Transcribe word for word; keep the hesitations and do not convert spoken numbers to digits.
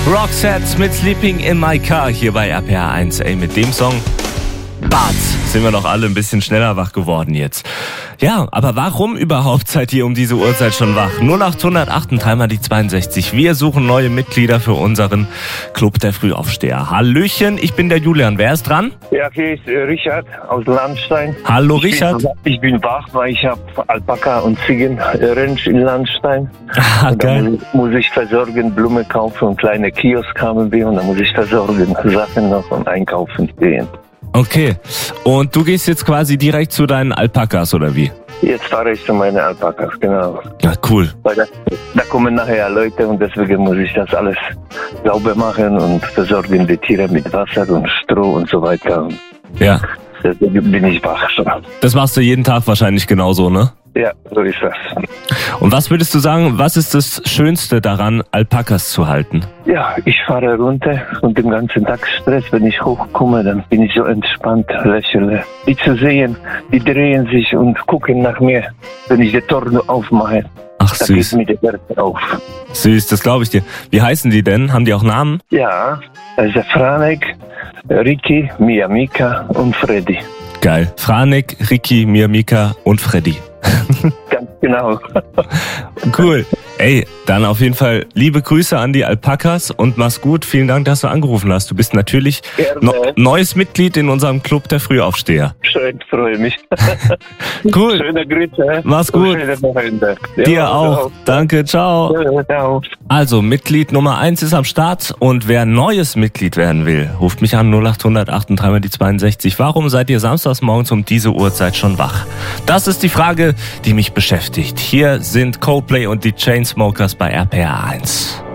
Roxette mit Sleeping in My Car hier bei R P R eins. Ey, mit dem Song Bart sind wir doch alle ein bisschen schneller wach geworden jetzt. Ja, aber warum überhaupt seid ihr um diese Uhrzeit schon wach? null acht null acht dreimal die zweiundsechzig. Wir suchen neue Mitglieder für unseren Club der Frühaufsteher. Hallöchen, ich bin der Julian. Wer ist dran? Ja, hier ist äh, Richard aus Landstein. Hallo ich Richard. Bin, ich bin wach, weil ich habe Alpaka und Ziegen äh, Ranch in Landstein. Ah, und geil. Dann muss ich versorgen, Blume kaufen und kleine Kiosk haben wir und dann muss ich versorgen, Sachen noch und einkaufen gehen. Okay, und du gehst jetzt quasi direkt zu deinen Alpakas, oder wie? Jetzt fahre ich zu meinen Alpakas, genau. Ja, cool. Weil da, da kommen nachher Leute und deswegen muss ich das alles sauber machen und versorgen die Tiere mit Wasser und Stroh und so weiter. Ja. Deswegen bin ich wach schon. Das machst du jeden Tag wahrscheinlich genauso, ne? Ja, so ist das. Und was würdest du sagen, was ist das Schönste daran, Alpakas zu halten? Ja, ich fahre runter und den ganzen Tag Stress. Wenn ich hochkomme, dann bin ich so entspannt, lächle. Die zu sehen, die drehen sich und gucken nach mir, wenn ich die Tore aufmache. Ach, Da süß. geht mir der Herz auf. Süß, das glaube ich dir. Wie heißen die denn? Haben die auch Namen? Ja, also Franek, Ricky, Mia Mika und Freddy. Geil. Franek, Ricky, Mia Mika und Freddy. Ganz genau. Cool. Ey, dann auf jeden Fall liebe Grüße an die Alpakas und mach's gut. Vielen Dank, dass du angerufen hast. Du bist natürlich Gerne. no- neues Mitglied in unserem Club der Frühaufsteher. Schön, freue mich. Cool. Schöne Grüße. Mach's und gut. Schöne Wochenende. Dir Ja, auch. Danke, ciao. ciao. Ciao. Also, Mitglied Nummer eins ist am Start und wer neues Mitglied werden will, ruft mich an null acht null acht dreimal die zweiundsechzig. Warum seid ihr samstags morgens um diese Uhrzeit schon wach? Das ist die Frage, die mich beschäftigt. Hier sind Coldplay und die Chainsmokers bei R P R eins.